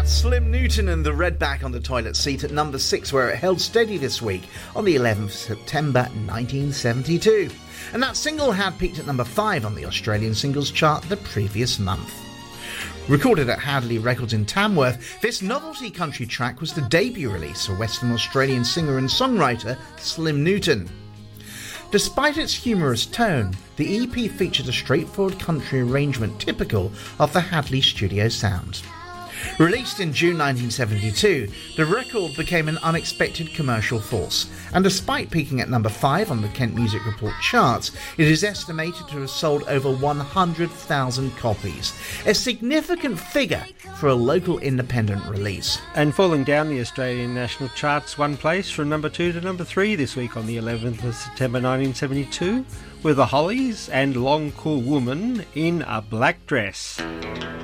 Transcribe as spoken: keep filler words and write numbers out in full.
Slim Newton and the Redback on the toilet seat at number six, where it held steady this week on the eleventh of September nineteen seventy-two. And that single had peaked at number five on the Australian singles chart the previous month. Recorded at Hadley Records in Tamworth, this novelty country track was the debut release of Western Australian singer and songwriter Slim Newton. Despite its humorous tone, the E P featured a straightforward country arrangement typical of the Hadley studio sound. Released in June nineteen seventy-two, the record became an unexpected commercial force, and despite peaking at number five on the Kent Music Report charts, it is estimated to have sold over one hundred thousand copies, a significant figure for a local independent release. And falling down the Australian national charts one place from number two to number three this week on the eleventh of September nineteen seventy-two were the Hollies and Long Cool Woman in a Black Dress.